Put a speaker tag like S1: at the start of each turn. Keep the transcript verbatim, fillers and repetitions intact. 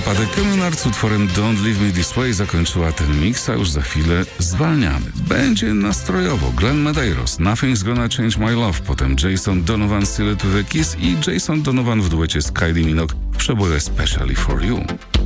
S1: A The Communards z utworem Don't Leave Me This Way zakończyła ten miks, a już za chwilę zwalniamy. Będzie nastrojowo. Glenn Medeiros, Nothing's Gonna Change My Love, potem Jason Donovan, Still It With A Kiss i Jason Donovan w duecie z Kylie Minogue w przeboju Especially For You.